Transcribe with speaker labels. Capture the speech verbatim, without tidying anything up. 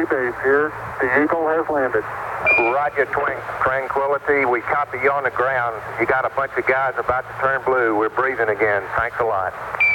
Speaker 1: base here. The Eagle has landed.
Speaker 2: Roger, Twin Tranquility. We copy you on the ground. You got a bunch of guys about to turn blue. We're breathing again. Thanks a lot.